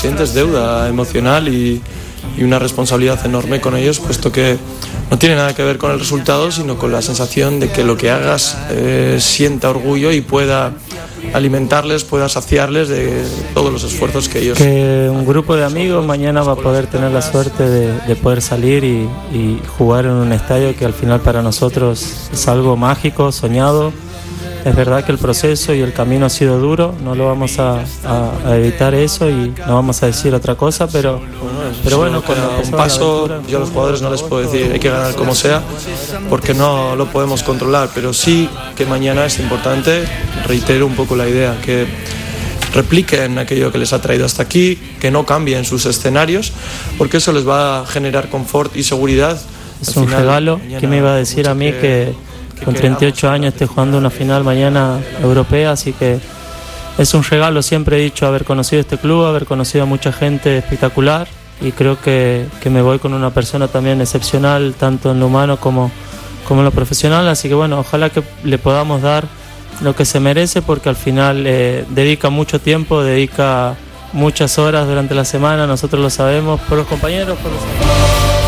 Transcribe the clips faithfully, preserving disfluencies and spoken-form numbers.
sientes deuda emocional y, y una responsabilidad enorme con ellos, puesto que no tiene nada que ver con el resultado, sino con la sensación de que lo que hagas eh, sienta orgullo y pueda alimentarles, pueda saciarles de todos los esfuerzos que ellos... Que un grupo de amigos mañana va a poder tener la suerte de, de poder salir y, y jugar en un estadio que al final para nosotros es algo mágico, soñado. Es verdad que el proceso y el camino ha sido duro, no lo vamos a, a, a evitar eso y no vamos a decir otra cosa, pero bueno, pero bueno con un paso yo a los jugadores no les puedo decir hay que ganar como sea, porque no lo podemos controlar, pero sí que mañana es importante, reitero un poco la idea, que repliquen aquello que les ha traído hasta aquí, que no cambien sus escenarios, porque eso les va a generar confort y seguridad. Es un regalo. ¿Quién me iba a decir a mí que, que con treinta y ocho años esté jugando una final mañana europea? Así que es un regalo, siempre he dicho, haber conocido este club, haber conocido a mucha gente espectacular, y creo que, que me voy con una persona también excepcional, tanto en lo humano como, como en lo profesional. Así que bueno, ojalá que le podamos dar lo que se merece, porque al final eh, dedica mucho tiempo, dedica muchas horas durante la semana, nosotros lo sabemos, por los compañeros, por los amigos.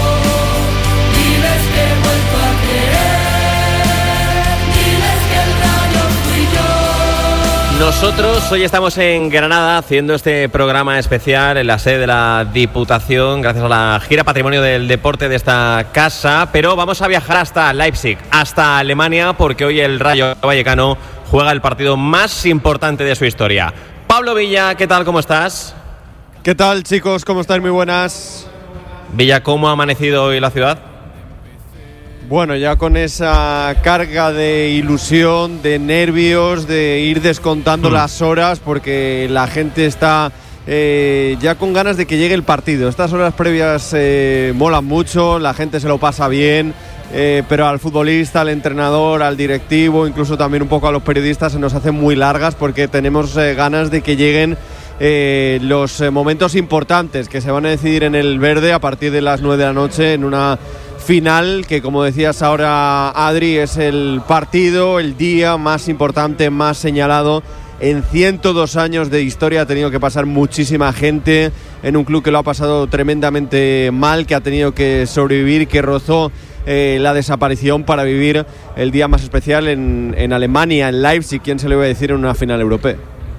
Nosotros hoy estamos en Granada haciendo este programa especial en la sede de la Diputación, gracias a la gira Patrimonio del Deporte de esta casa, pero vamos a viajar hasta Leipzig, hasta Alemania, porque hoy el Rayo Vallecano juega el partido más importante de su historia. Pablo Villa, ¿qué tal? ¿Cómo estás? ¿Qué tal, chicos? ¿Cómo estáis? Muy buenas. Villa, ¿cómo ha amanecido hoy la ciudad? Bueno, ya con esa carga de ilusión, de nervios, de ir descontando mm. las horas, porque la gente está eh, ya con ganas de que llegue el partido. Estas horas previas eh, molan mucho, la gente se lo pasa bien, eh, pero al futbolista, al entrenador, al directivo, incluso también un poco a los periodistas se nos hacen muy largas, porque tenemos eh, ganas de que lleguen eh, los eh, momentos importantes que se van a decidir en el verde a partir de las nueve de la noche en una final que, como decías ahora, Adri, es el partido, el día más importante, más señalado. En ciento dos años de historia ha tenido que pasar muchísima gente en un club que lo ha pasado tremendamente mal, que ha tenido que sobrevivir, que rozó eh, la desaparición para vivir el día más especial en, en Alemania, en Leipzig. ¿Quién se le iba a decir en una final europea?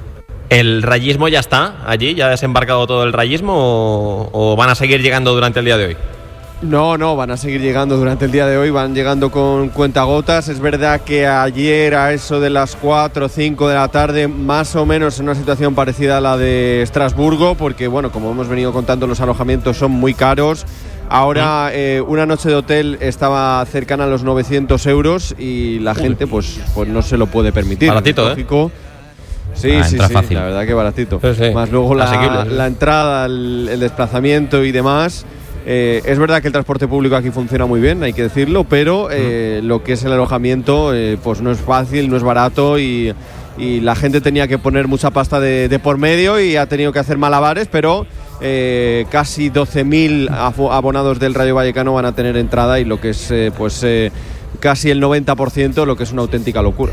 ¿El rayismo ya está allí? ¿Ya ha desembarcado todo el rayismo o, o van a seguir llegando durante el día de hoy? No, no, van a seguir llegando durante el día de hoy, van llegando con cuentagotas. Es verdad que ayer a eso de las cuatro o cinco de la tarde, más o menos en una situación parecida a la de Estrasburgo, porque bueno, como hemos venido contando, los alojamientos son muy caros. Ahora eh, una noche de hotel estaba cercana a los novecientos euros y la gente pues, pues no se lo puede permitir. Baratito, lógico. ¿eh? Sí, ah, sí, sí, fácil. La verdad que baratito. Sí, sí. Más luego la, Asequible, sí. la entrada, el, el desplazamiento y demás. Eh, es verdad que el transporte público aquí funciona muy bien, hay que decirlo, pero eh, mm. lo que es el alojamiento eh, pues no es fácil, no es barato y, y la gente tenía que poner mucha pasta de, de por medio y ha tenido que hacer malabares, pero eh, casi doce mil abonados del Rayo Vallecano van a tener entrada y lo que es eh, pues eh, casi el noventa por ciento, lo que es una auténtica locura.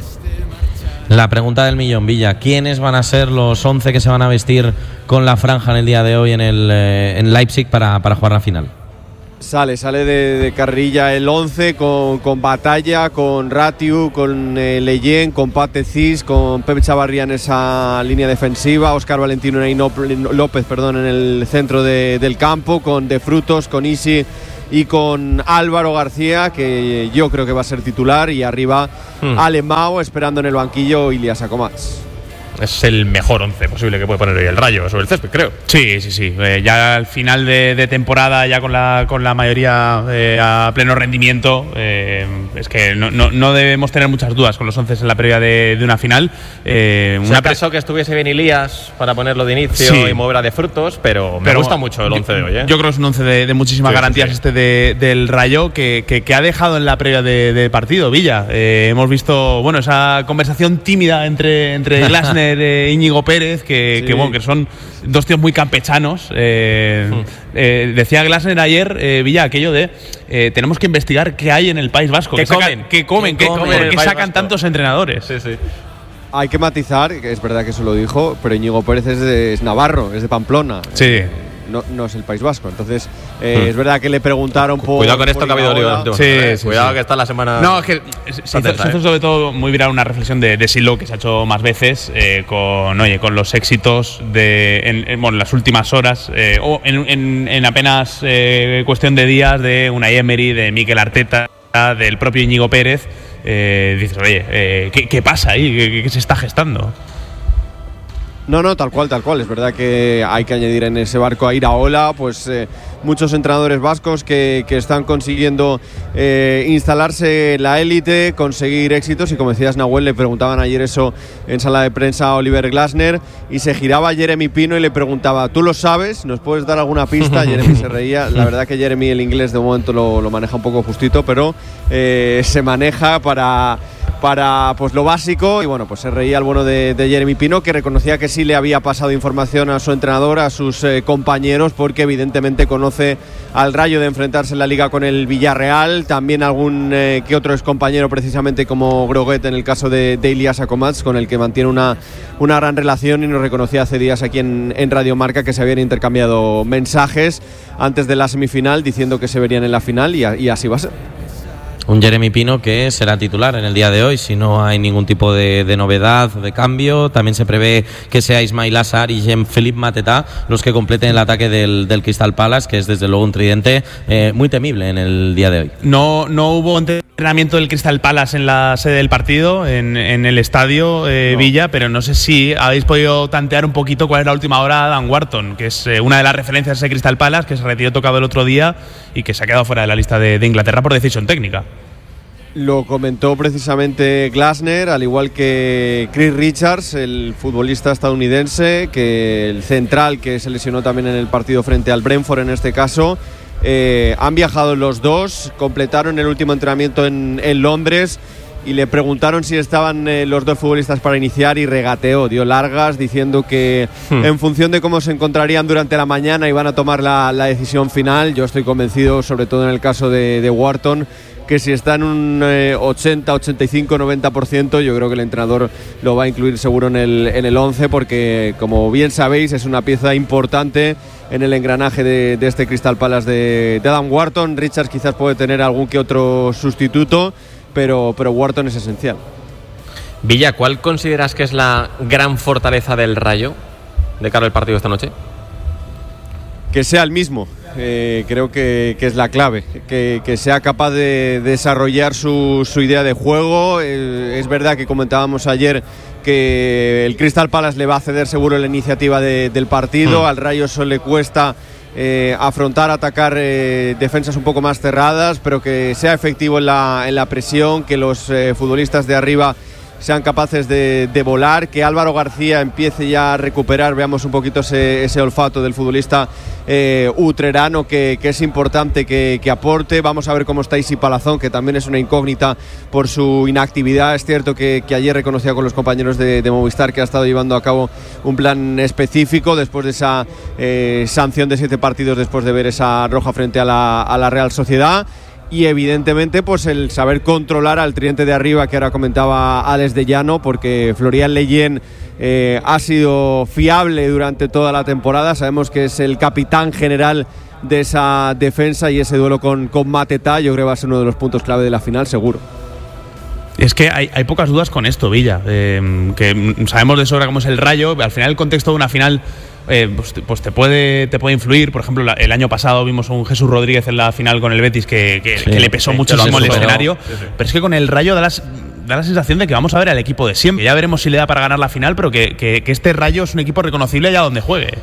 La pregunta del millón, Villa, ¿quiénes van a ser los once que se van a vestir con la franja en el día de hoy en el eh, en Leipzig para, para jugar la final? Sale, sale de, de carrilla el once con, con Batalla, con Ratiu, con eh, Leyen, con Pate Cis, con Pep Chavarría en esa línea defensiva, Óscar Valentino y López perdón, en el centro de, del campo, con De Frutos, con Isi y con Álvaro García, que yo creo que va a ser titular, y arriba hmm. Alemão, esperando en el banquillo Ilias Akomats. Es el mejor once posible que puede poner hoy el Rayo sobre el césped, creo. Sí, sí, sí. Eh, ya al final de, de temporada, ya con la con la mayoría eh, a pleno rendimiento, eh, es que no, no, no debemos tener muchas dudas con los once en la previa de, de una final. Eh, una pensó que estuviese bien Ilías para ponerlo de inicio sí. y mover a De Frutos, pero me pero gusta mucho el once de hoy. ¿eh? Yo creo que es un once de, de muchísimas sí, garantías sí. este de, del Rayo que, que, que ha dejado en la previa de, de partido, Villa. Eh, hemos visto bueno esa conversación tímida entre, entre Glasner de Íñigo Pérez, que, sí. que, bueno, que son dos tíos muy campechanos. Eh, mm. eh, decía Glasner ayer, eh, Villa, aquello de eh, tenemos que investigar qué hay en el País Vasco. ¿Qué que comen? Sacan, ¿Qué comen? ¿Qué, comen ¿Por qué sacan Vasco? tantos entrenadores? Sí, sí. Hay que matizar, que es verdad que eso lo dijo, pero Íñigo Pérez es, de, es navarro, es de Pamplona. Sí. Eh, no, no es el País Vasco. Entonces, eh, mm. es verdad que le preguntaron por. Cuidado con esto que ha habido lío. Sí, eh, sí, Cuidado sí. que está la semana. No, es que se hizo, se hizo sobre todo muy viral una reflexión de, de Silo, que se ha hecho más veces, eh, con, oye, con los éxitos de en, en, bueno, las últimas horas, eh, o en, en, en apenas eh, cuestión de días, de Unai Emery, de Mikel Arteta, del propio Íñigo Pérez. Eh, dices, oye, eh, ¿qué, ¿qué pasa ahí? ¿Qué, ¿Qué se está gestando? No, no, tal cual, tal cual. Es verdad que hay que añadir en ese barco a Iraola, pues eh, muchos entrenadores vascos que, que están consiguiendo eh, instalarse en la élite, conseguir éxitos. Y como decías, Nahuel, le preguntaban ayer eso en sala de prensa a Oliver Glasner y se giraba a Jeremy Pino y le preguntaba, ¿tú lo sabes? ¿Nos puedes dar alguna pista? Jeremy se reía. La verdad que Jeremy el inglés de momento lo, lo maneja un poco justito, pero eh, se maneja para... para pues lo básico y bueno, pues se reía el bueno de, de Jeremy Pino, que reconocía que sí le había pasado información a su entrenador, a sus eh, compañeros, porque evidentemente conoce al Rayo de enfrentarse en la Liga con el Villarreal, también algún eh, que otro excompañero precisamente como Groguet en el caso de, de Ilias Akomats, con el que mantiene una, una gran relación, y nos reconocía hace días aquí en, en Radio Marca que se habían intercambiado mensajes antes de la semifinal diciendo que se verían en la final y, a, y así va a ser. Un Jeremy Pino que será titular en el día de hoy si no hay ningún tipo de, de novedad o de cambio. También se prevé que sea Ismail Assar y Jean-Philippe Mateta los que completen el ataque del, del Crystal Palace, que es desde luego un tridente eh, muy temible en el día de hoy. No, no hubo entrenamiento del Crystal Palace en la sede del partido, en, en el estadio eh, no. Villa, pero no sé si habéis podido tantear un poquito cuál es la última hora de Dan Wharton, que es eh, una de las referencias de ese Crystal Palace, que se retiró tocado el otro día y que se ha quedado fuera de la lista de, de Inglaterra por decisión técnica. Lo comentó precisamente Glasner, al igual que Chris Richards, el futbolista estadounidense, que el central que se lesionó también en el partido frente al Brentford en este caso. Eh, han viajado los dos, completaron el último entrenamiento en, en Londres y le preguntaron si estaban eh, los dos futbolistas para iniciar y regateó, dio largas diciendo que hmm. en función de cómo se encontrarían durante la mañana iban a tomar la, la decisión final. Yo estoy convencido, sobre todo en el caso de, de Wharton, que si está en un eh, ochenta, ochenta y cinco, noventa por ciento, yo creo que el entrenador lo va a incluir seguro en el, en el once, porque como bien sabéis es una pieza importante en el engranaje de, de este Crystal Palace de, de Adam Wharton. Richards quizás puede tener algún que otro sustituto, pero, pero Wharton es esencial. Villa, ¿cuál consideras que es la gran fortaleza del Rayo de cara al partido de esta noche? Que sea el mismo. Eh, creo que, que es la clave, que, que sea capaz de desarrollar su, su idea de juego. Eh, es verdad que comentábamos ayer que el Crystal Palace le va a ceder seguro la iniciativa de, del partido, mm. al Rayo eso le cuesta eh, afrontar, atacar eh, defensas un poco más cerradas, pero que sea efectivo en la, en la presión, que los eh, futbolistas de arriba sean capaces de, de volar, que Álvaro García empiece ya a recuperar, veamos un poquito ese, ese olfato del futbolista eh, utrerano, que, que es importante que, que aporte. Vamos a ver cómo está Isi Palazón, que también es una incógnita por su inactividad. Es cierto que, que ayer reconocía con los compañeros de, de Movistar que ha estado llevando a cabo un plan específico después de esa eh, sanción de siete partidos, después de ver esa roja frente a la, a la Real Sociedad. Y evidentemente pues el saber controlar al tridente de arriba, que ahora comentaba Alex de Llano, porque Florian Leyen eh, ha sido fiable durante toda la temporada. Sabemos que es el capitán general de esa defensa, y ese duelo con, con Mateta yo creo que va a ser uno de los puntos clave de la final, seguro. Es que hay, hay pocas dudas con esto, Villa, eh, que sabemos de sobra cómo es el Rayo. Al final el contexto de una final Eh, pues, pues te puede te puede influir. Por ejemplo, la, el año pasado vimos a un Jesús Rodríguez en la final con el Betis que, que, sí, que le pesó sí, muchísimo el escenario, sí, sí. Pero es que con el Rayo da, las, da la sensación de que vamos a ver al equipo de siempre. Ya veremos si le da para ganar la final, pero que, que, que este Rayo es un equipo reconocible allá donde juegue.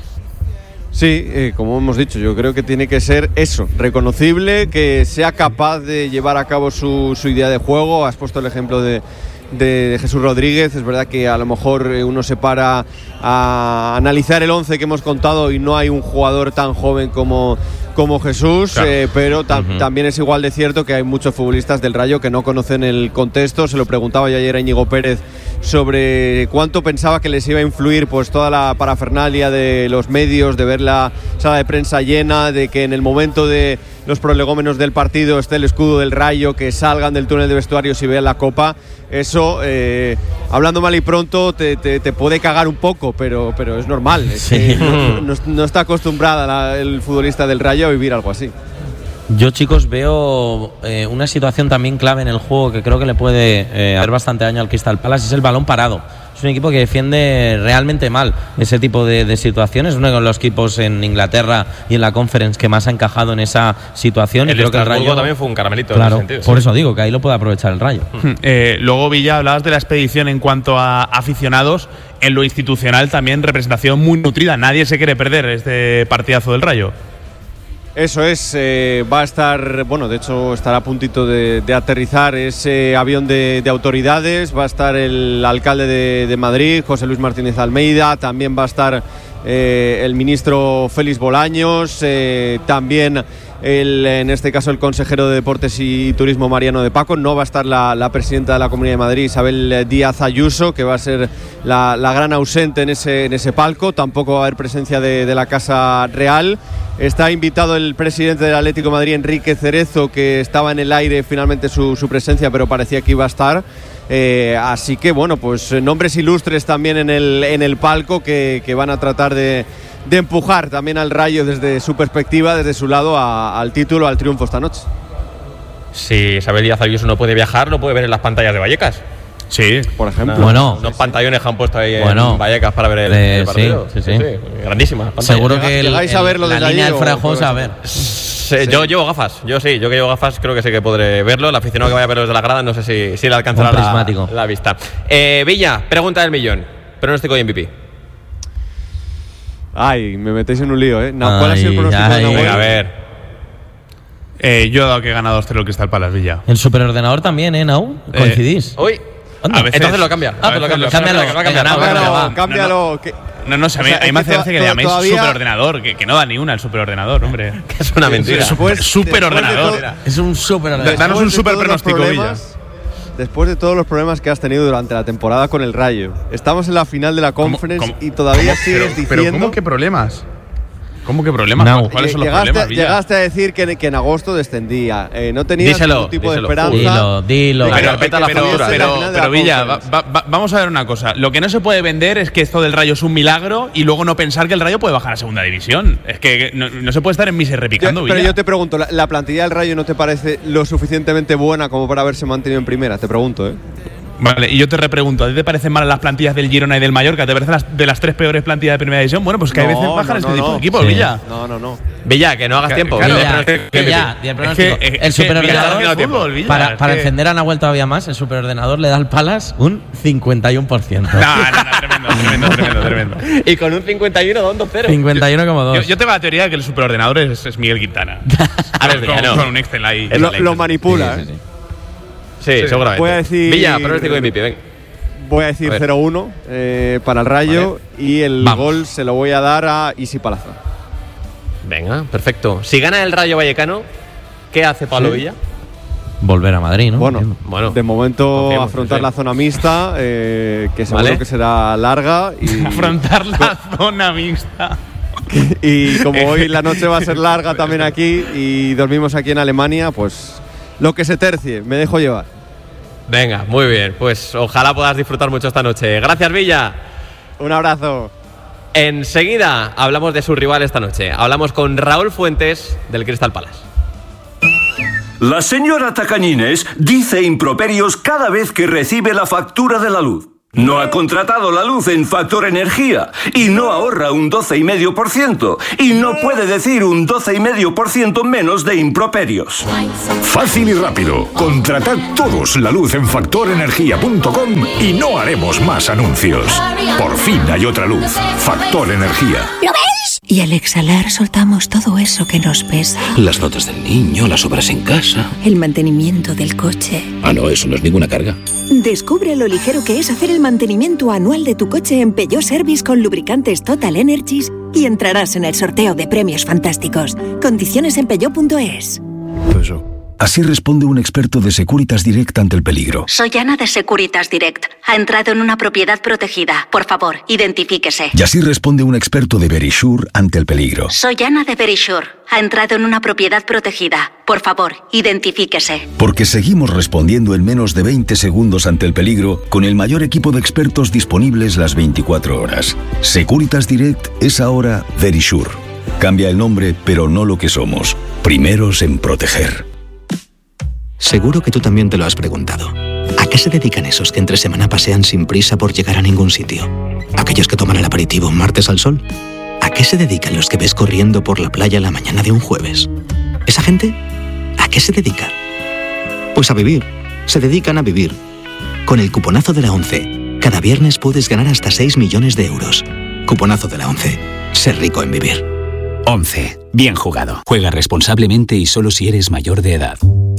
Sí, eh, como hemos dicho, yo creo que tiene que ser eso, reconocible, que sea capaz de llevar a cabo su, su idea de juego. Has puesto el ejemplo de De, de Jesús Rodríguez. Es verdad que a lo mejor uno se para a analizar el once que hemos contado y no hay un jugador tan joven como, como Jesús, claro. eh, pero ta- Uh-huh. también es igual de cierto que hay muchos futbolistas del Rayo que no conocen el contexto. Se lo preguntaba yo ayer a Íñigo Pérez sobre cuánto pensaba que les iba a influir pues toda la parafernalia de los medios, de ver la sala de prensa llena, de que en el momento de los prolegómenos del partido esté el escudo del Rayo, que salgan del túnel de vestuarios y vean la copa. Eso, eh, hablando mal y pronto, te, te, te puede cagar un poco, pero, pero es normal. Es Sí. que no, no, no está acostumbrada la, el futbolista del Rayo a vivir algo así. Yo, chicos, veo eh, una situación también clave en el juego que creo que le puede eh, hacer bastante daño al Crystal Palace, es el balón parado. Es un equipo que defiende realmente mal ese tipo de, de situaciones. Es uno de los equipos en Inglaterra y en la Conference que más ha encajado en esa situación. El y creo que el Rayo también fue un caramelito, claro, en ese sentido. por sí. eso digo que ahí lo puede aprovechar el Rayo. Eh, luego, Villa, hablabas de la expedición en cuanto a aficionados. En lo institucional también representación muy nutrida. Nadie se quiere perder este partidazo del Rayo. Eso es, eh, va a estar, bueno, de hecho estará a puntito de, de aterrizar ese avión de, de autoridades, va a estar el alcalde de, de Madrid, José Luis Martínez Almeida, también va a estar eh, el ministro Félix Bolaños, eh, también el, en este caso el consejero de Deportes y Turismo Mariano de Paco, no va a estar la, la presidenta de la Comunidad de Madrid, Isabel Díaz Ayuso, que va a ser la, la gran ausente en ese, en ese palco, tampoco va a haber presencia de, de la Casa Real. Está invitado el presidente del Atlético de Madrid, Enrique Cerezo, que estaba en el aire finalmente su, su presencia, pero parecía que iba a estar. Eh, así que, bueno, pues nombres ilustres también en el, en el palco que, que van a tratar de, de empujar también al Rayo desde su perspectiva, desde su lado, a, al título, al triunfo esta noche. Si Isabel Díaz Ayuso no puede viajar, lo puede ver en las pantallas de Vallecas. Sí, por ejemplo. Bueno, Unos pantallones que han puesto ahí Bueno, en Vallecas para ver el, eh, el partido. sí, sí, sí. Grandísimas pantallas. seguro que el, ¿Llegáis a el- verlo la desde línea allí del o Fragoso, a cómo ver. Sí, yo llevo gafas, yo sí, yo que llevo gafas creo que sí que podré verlo. El aficionado que vaya a verlo desde la grada no sé si, si le alcanzará Un la, prismático. la vista. Eh, Villa, pregunta del millón, pronóstico de M V P. Ay, me metéis en un lío, ¿eh? Na- ¿Cuál ha Ay, sido el pronóstico ay, de Nahuel? Venga, a ver. Eh, yo he dado que gana dos cero el Crystal Palace, Villa. El superordenador también, ¿eh, Nau? Eh, ¿Coincidís? Uy, Anda. a veces- entonces lo cambia. a Ah, pues lo veces cambia. lo- Espera, espera, que lo va a Venga, cambiar. no, Va a venga, cambiar. va. Cámbialo, que- No, no, sé, a mí, O sea, a mí es me que hace gracia que to- le llaméis todavía- superordenador, que, que no da ni una el superordenador, hombre. Que es una mentira. Después- Superordenador. después de to- Es un superordenador. Danos Después un de super todos los pronóstico, problemas- Después de todos los problemas que has tenido durante la temporada con el Rayo, estamos en la final de la Conference cómo- y todavía sigues pero, diciendo. pero ¿cómo que problemas? ¿Cómo que problemas? No. ¿Cuáles son los llegaste, problemas, Villa? llegaste a decir que, que en agosto descendía. Eh, no tenías Díselo, ningún tipo díselo. de esperanza. Dilo, dilo. La Pero, carpeta de la pero, factura. pero, La final de pero, la Villa, va- Conference. va- va- vamos a ver una cosa. Lo que no se puede vender es que esto del Rayo es un milagro y luego no pensar que el Rayo puede bajar a segunda división. Es que no, no se puede estar en miser Yo- repicando, pero Villa. yo te pregunto, ¿la, la plantilla del Rayo no te parece lo suficientemente buena como para haberse mantenido en primera? Te pregunto, ¿eh? Vale, y yo te repregunto, ¿a ti te parecen malas las plantillas del Girona y del Mallorca? ¿Te parecen las, de las tres peores plantillas de primera división? Bueno, pues que a No, veces bajan no, este no, tipo no. de equipos, Sí. Villa. No, no, no. Villa, que no hagas Claro, tiempo. claro, Villa, Ya, pero es que- que ya, di el Es pronóstico. que- es El que superordenador, Villa, fútbol, Villa, para, es para que- encender a Nahuel todavía más, el superordenador le da al Palace un cincuenta y uno por ciento. No, no, no, tremendo, tremendo, tremendo, tremendo. Y con un cincuenta y uno da un dos cero. cincuenta y uno coma dos. Yo, yo tengo la teoría de que el superordenador es, es Miguel Quintana. A ver, con, Villa, no. con un Excel ahí. Lo, Excel. lo manipula, Sí, ¿eh? sí, sí. Sí, Sí. seguramente. Voy a decir- Villa, pronóstico de M V P, ven. Voy a decir A ver. cero uno eh, para el Rayo y el Vamos. gol se lo voy a dar a Isi Palazón. Venga, perfecto. Si gana el Rayo Vallecano, ¿qué hace Pablo Sí. Villa? Volver a Madrid, ¿no? Bueno, Entiendo. Bueno, de momento confiemos, afrontar sí. la zona mixta, eh, que seguro Vale. que será larga. Y, Afrontar la zona mixta. y como hoy la noche va a ser larga también aquí y dormimos aquí en Alemania, pues lo que se tercie, me dejo llevar. Venga, muy bien. Pues ojalá puedas disfrutar mucho esta noche. Gracias, Villa. Un abrazo. Enseguida hablamos de su rival esta noche. Hablamos con Raúl Fuentes del Crystal Palace. La señora Tacañines dice improperios cada vez que recibe la factura de la luz. No ha contratado la luz en Factor Energía y no ahorra un doce coma cinco por ciento y no puede decir un doce coma cinco por ciento menos de improperios. Fácil y rápido. Contratad todos la luz en factor energía punto com y no haremos más anuncios. Por fin hay otra luz. Factor Energía. ¿Lo ves? Y al exhalar soltamos todo eso que nos pesa. Las notas del niño, las obras en casa. El mantenimiento del coche. Ah, no, eso no es ninguna carga. Descubre lo ligero que es hacer el mantenimiento anual de tu coche en Peugeot Service con lubricantes Total Energies y entrarás en el sorteo de premios fantásticos. Condiciones en peugeot punto es. Así responde un experto de Securitas Direct ante el peligro. Soy Ana de Securitas Direct. Ha entrado en una propiedad protegida. Por favor, identifíquese. Y así responde un experto de Verisure ante el peligro. Soy Ana de Verisure. Ha entrado en una propiedad protegida. Por favor, identifíquese. Porque seguimos respondiendo en menos de veinte segundos ante el peligro con el mayor equipo de expertos disponibles las veinticuatro horas. Securitas Direct es ahora Verisure. Cambia el nombre, pero no lo que somos. Primeros en proteger. Seguro que tú también te lo has preguntado. ¿A qué se dedican esos que entre semana pasean sin prisa por llegar a ningún sitio? ¿Aquellos que toman el aperitivo un martes al sol? ¿A qué se dedican los que ves corriendo por la playa la mañana de un jueves? ¿Esa gente? ¿A qué se dedica? Pues a vivir. Se dedican a vivir. Con el cuponazo de la ONCE, cada viernes puedes ganar hasta seis millones de euros. Cuponazo de la ONCE. Ser rico en vivir. ONCE. Bien jugado. Juega responsablemente y solo si eres mayor de edad.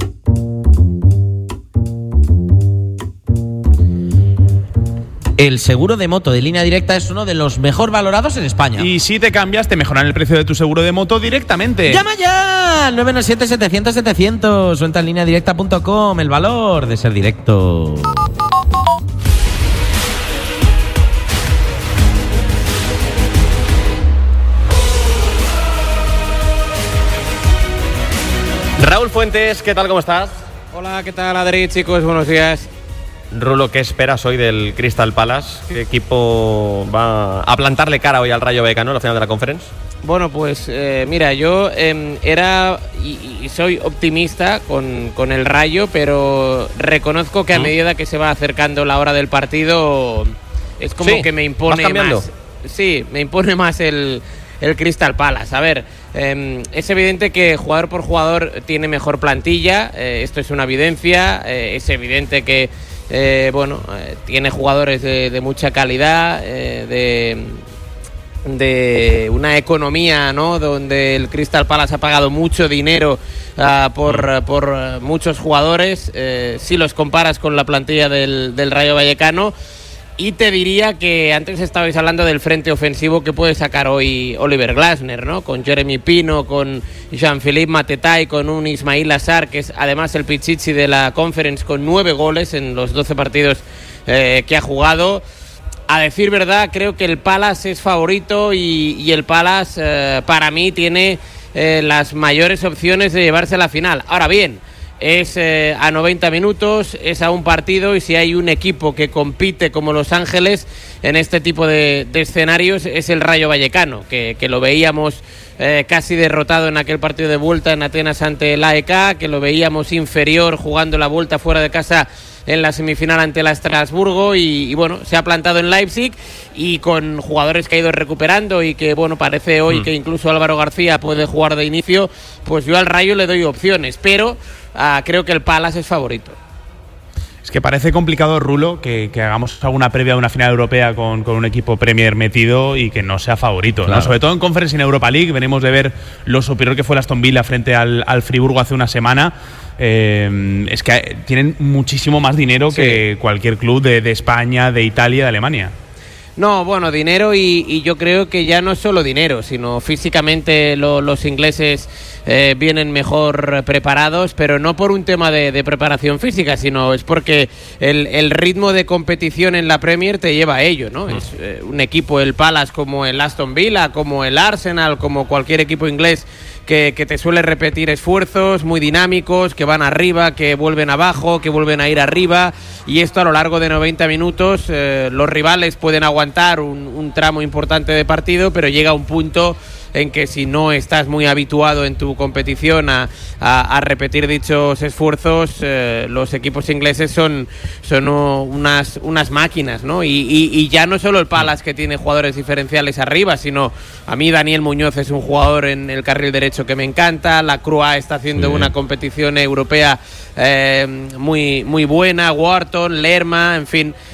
El seguro de moto de Línea Directa es uno de los mejor valorados en España. Y si te cambias, te mejoran el precio de tu seguro de moto directamente. ¡Llama ya! nueve nueve siete, setecientos, setecientos. Suelta en línea directa punto com. El valor de ser directo. Raúl Fuentes, ¿qué tal? ¿Cómo estás? Hola, ¿qué tal, Adri? Chicos, buenos días. Rulo, ¿qué esperas hoy del Crystal Palace? ¿Qué equipo va a plantarle cara hoy al Rayo Vallecano en la final de la Conference? Bueno, pues eh, mira, yo eh, era y, y soy optimista con, con el Rayo, pero reconozco que a medida que se va acercando la hora del partido es como sí, que me impone ¿vas cambiando? más. Sí, me impone más el, el Crystal Palace. A ver, eh, es evidente que jugador por jugador tiene mejor plantilla, eh, esto es una evidencia, eh, es evidente que Eh, bueno, eh, tiene jugadores de, de mucha calidad, eh, de, de una economía, ¿no? Donde el Crystal Palace ha pagado mucho dinero uh, por, por uh, muchos jugadores, eh, si los comparas con la plantilla del, del Rayo Vallecano. Y te diría que antes estabais hablando del frente ofensivo que puede sacar hoy Oliver Glasner, ¿no? Con Jeremy Pino, con Jean-Philippe Mateta y con un Ismail Assar, que es además el Pichichi de la Conference, con nueve goles en los doce partidos eh, que ha jugado. A decir verdad, creo que el Palace es favorito y, y el Palace eh, para mí tiene eh, las mayores opciones de llevarse a la final. Ahora bien, es eh, a noventa minutos, es a un partido, y si hay un equipo que compite como Los Ángeles en este tipo de, de escenarios es el Rayo Vallecano, que, que lo veíamos eh, casi derrotado en aquel partido de vuelta en Atenas ante el A E K, que lo veíamos inferior jugando la vuelta fuera de casa en la semifinal ante la Estrasburgo, y, y bueno, se ha plantado en Leipzig y con jugadores que ha ido recuperando y que bueno, parece hoy mm. que incluso Álvaro García puede jugar de inicio. Pues yo al Rayo le doy opciones, pero uh, creo que el Palace es favorito. Es que parece complicado, Rulo, que, que hagamos alguna previa de una final europea con, con un equipo Premier metido y que no sea favorito, claro, ¿no? Sobre todo en Conference y en Europa League. Venimos de ver lo superior que fue el Aston Villa frente al, al Friburgo hace una semana. Eh, es que tienen muchísimo más dinero sí. que cualquier club de, de España, de Italia, de Alemania. No, bueno, dinero y, y yo creo que ya no es solo dinero, sino físicamente lo, los ingleses eh, vienen mejor preparados, pero no por un tema de, de preparación física, sino es porque el, el ritmo de competición en la Premier te lleva a ello, ¿no? Mm. Es eh, un equipo, el Palace, como el Aston Villa, como el Arsenal, como cualquier equipo inglés que, que te suele repetir esfuerzos muy dinámicos, que van arriba, que vuelven abajo, que vuelven a ir arriba, y esto a lo largo de noventa minutos eh, los rivales pueden aguantar un, un tramo importante de partido, pero llega un punto en que si no estás muy habituado en tu competición a, a, a repetir dichos esfuerzos, eh, los equipos ingleses son, son unas, unas máquinas, ¿no? Y, y, y ya no solo el Palace, que tiene jugadores diferenciales arriba, sino a mí Daniel Muñoz es un jugador en el carril derecho que me encanta, la Croix está haciendo sí. una competición europea eh, muy, muy buena, Wharton, Lerma, en fin,